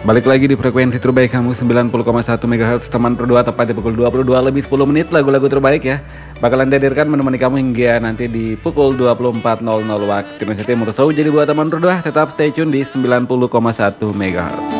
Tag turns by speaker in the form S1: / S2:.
S1: Balik lagi di frekuensi terbaik kamu 90,1 MHz teman berdua, tepat di pukul 22 lebih 10 menit. Lagu-lagu terbaik ya bakalan dihadirkan menemani kamu hingga nanti di pukul 24.00 waktu Indonesia Timur. So jadi buat teman berdua tetap stay tune di 90,1 MHz.